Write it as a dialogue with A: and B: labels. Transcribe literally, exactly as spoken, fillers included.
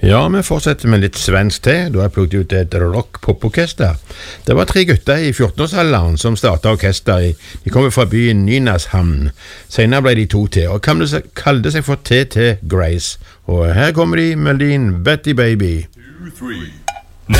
A: Ja, vi fortsetter med litt svensk til. Da har jeg plukket ut et rock-pop-orkester. Det var tre gutter i fjorten-årsalderen som startet orkester. De kom fra byen Nynäshamn. Senere ble de to til, og kalte seg for T T Grace. Og her kommer de med din Betty Baby.
B: Two, three.